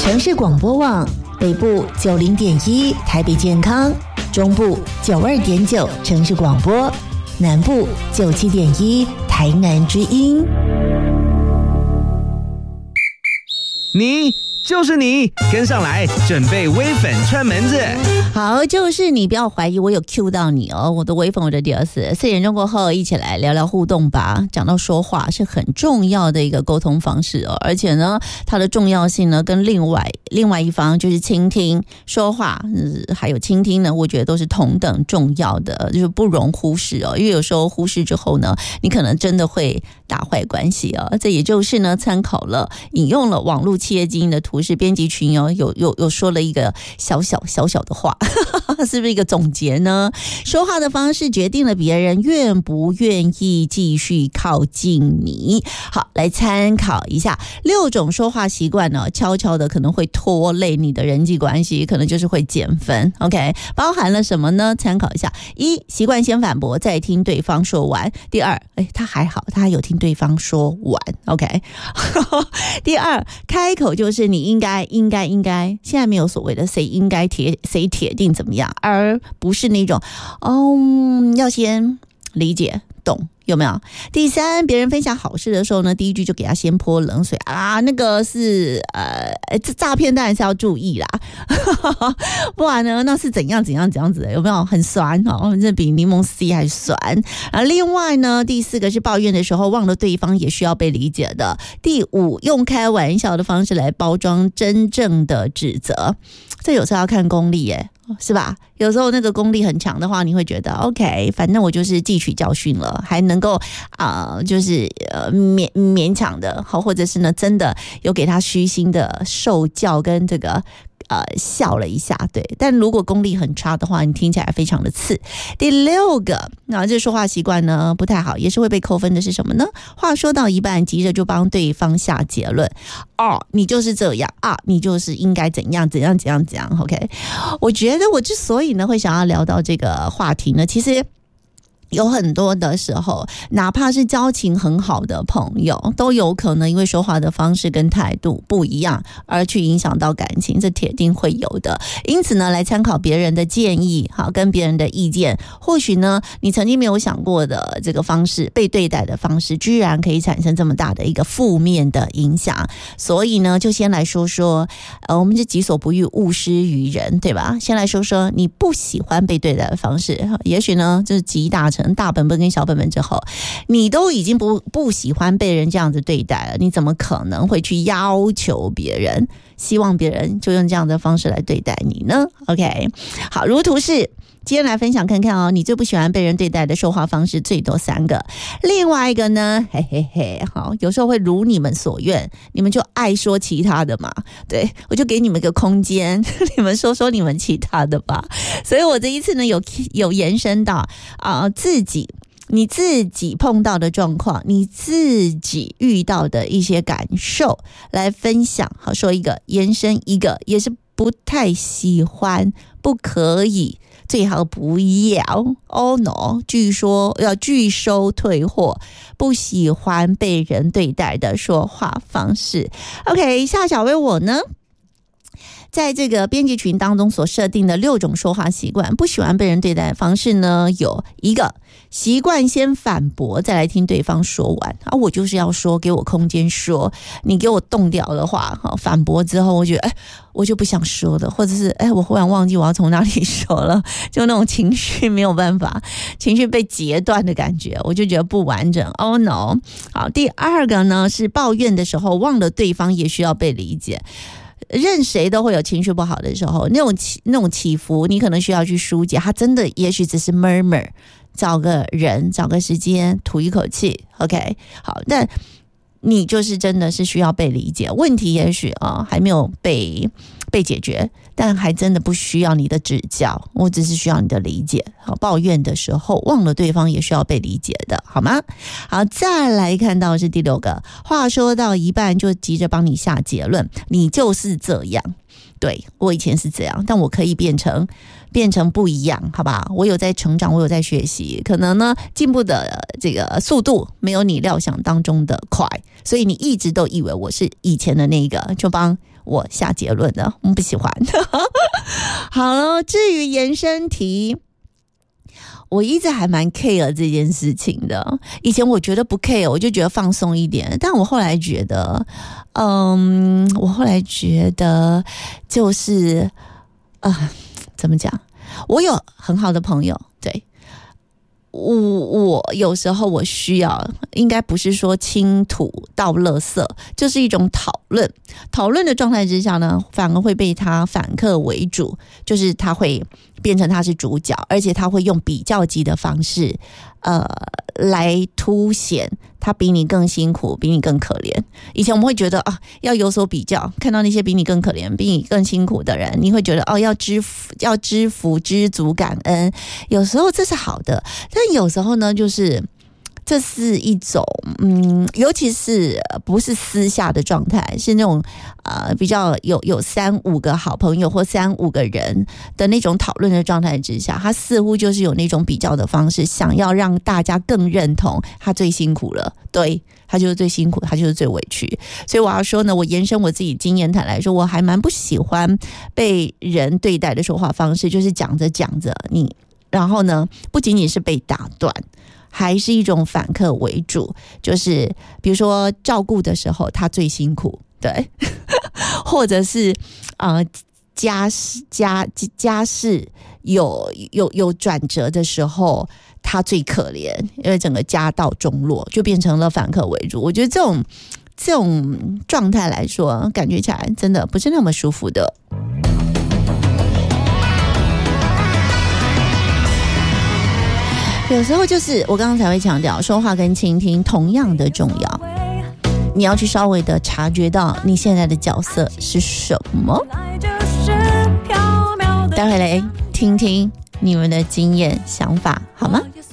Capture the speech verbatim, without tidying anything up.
城市广播网北部九零点一台北健康，中部九二点九城市广播，南部九七点一台南之音。 你就是你，跟上来，准备微粉串门子。 好，就是你，不要怀疑我有 cue 到你哦。我的微粉，我的第二次四点钟过后，一起来聊聊互动吧。讲到说话是很重要的一个沟通方式哦，而且呢，它的重要性呢，跟另外另外一方就是倾听说话、嗯，还有倾听呢，我觉得都是同等重要的，就是不容忽视哦。因为有时候忽视之后呢，你可能真的会打坏关系哦。这也就是呢，参考了引用了网络企业经营的图示编辑群哦，有有有说了一个小小小小的话。是不是一个总结呢？说话的方式决定了别人愿不愿意继续靠近你。好，来参考一下六种说话习惯呢，悄悄的可能会拖累你的人际关系，可能就是会减分。OK， 包含了什么呢？参考一下：一、习惯先反驳，再听对方说完；第二，哎，他还好，他还有听对方说完。OK， 第二，开口就是你应该，应该，应该，现在没有所谓的谁应该铁谁铁定怎么样，而不是那种哦，要先理解懂，有没有？第三，别人分享好事的时候呢，第一句就给他先泼冷水啊，那个是呃，这诈骗当然是要注意啦，不然呢，那是怎样怎样怎样子的，有没有？很酸哦，这比柠檬 C 还酸。啊，另外呢，第四个是抱怨的时候忘了对方也需要被理解的。第五，用开玩笑的方式来包装真正的指责，这有时候要看功力耶。是吧？有时候那个功力很强的话，你会觉得 OK， 反正我就是汲取教训了，还能够啊、呃，就是呃勉勉强的，好，或者是呢，真的有给他虚心的受教跟这个。呃，笑了一下，对。但如果功力很差的话，你听起来非常的刺。第六个，那这说话习惯呢不太好，也是会被扣分的是什么呢？话说到一半，急着就帮对方下结论。哦，你就是这样啊，你就是应该怎样怎样怎样怎样。OK， 我觉得我之所以呢会想要聊到这个话题呢，其实。有很多的时候，哪怕是交情很好的朋友，都有可能因为说话的方式跟态度不一样而去影响到感情，这铁定会有的。因此呢，来参考别人的建议，好，跟别人的意见，或许呢，你曾经没有想过的这个方式，被对待的方式，居然可以产生这么大的一个负面的影响。所以呢，就先来说说，呃，我们就己所不欲，勿施于人，对吧？先来说说你不喜欢被对待的方式，也许呢，就是集大成。大本本跟小本本之后，你都已经不不喜欢被人这样子对待了，你怎么可能会去要求别人，希望别人就用这样的方式来对待你呢 ？OK， 好，如图示。今天来分享看看哦，你最不喜欢被人对待的说话方式最多三个。另外一个呢，嘿嘿嘿，好，有时候会如你们所愿，你们就爱说其他的嘛，对，我就给你们个空间，你们说说你们其他的吧。所以我这一次呢，有有延伸到啊、呃、自己。你自己碰到的状况，你自己遇到的一些感受来分享，好，说一个延伸一个，也是不太喜欢，不可以，最好不要 ，Oh no， 据说要拒收退货，不喜欢被人对待的说话方式。OK， 夏小薇我呢？在这个编辑群当中所设定的六种说话习惯，不喜欢被人对待的方式呢，有一个习惯先反驳，再来听对方说完啊，我就是要说，给我空间说，你给我动掉的话，反驳之后，我觉得哎，我就不想说的，或者是哎，我忽然忘记我要从哪里说了，就那种情绪没有办法，情绪被截断的感觉，我就觉得不完整。Oh no！ 好，第二个呢是抱怨的时候忘了对方也需要被理解。任谁都会有情绪不好的时候，那种起那种起伏，你可能需要去疏解。他真的也许只是 murmur， 找个人，找个时间，吐一口气。OK， 好，但你就是真的是需要被理解。问题也许啊、哦、还没有被被解决，但还真的不需要你的指教，我只是需要你的理解。好，抱怨的时候忘了对方也需要被理解的，好吗？好，再来看到是第六个，话说到一半就急着帮你下结论，你就是这样。对，我以前是这样，但我可以变成变成不一样，好吧？我有在成长，我有在学习，可能呢进步的这个速度没有你料想当中的快，所以你一直都以为我是以前的那个，就帮我下结论的，我们不喜欢。好了，至于延伸题，我一直还蛮 care 这件事情的。以前我觉得不 care， 我就觉得放松一点，但我后来觉得，嗯，我后来觉得就是啊，怎么讲？我有很好的朋友，对。我我有时候我需要，应该不是说倾吐倒垃圾，就是一种讨论。讨论的状态之下呢，反而会被他反客为主，就是他会变成他是主角，而且他会用比较级的方式，呃，来凸显他比你更辛苦，比你更可怜。以前我们会觉得啊，要有所比较，看到那些比你更可怜、比你更辛苦的人，你会觉得哦，要知福、要知福、知足、感恩。有时候这是好的，但有时候呢，就是这是一种嗯，尤其是不是私下的状态，是那种呃比较有有三五个好朋友或三五个人的那种讨论的状态之下，他似乎就是有那种比较的方式，想要让大家更认同他最辛苦了，对。他就是最辛苦，他就是最委屈。所以我要说呢，我延伸我自己经验谈来说，我还蛮不喜欢被人对待的说话方式，就是讲着讲着你，然后呢，不仅仅是被打断，还是一种反客为主，就是比如说照顾的时候他最辛苦，对，或者是呃家事家家事有有有转折的时候，他最可怜，因为整个家道中落，就变成了反客为主。我觉得这种这种状态来说，感觉起来真的不是那么舒服的。有时候就是我刚刚才会强调，说话跟倾听同样的重要，你要去稍微的察觉到你现在的角色是什么。待会来听听你们的经验想法好吗？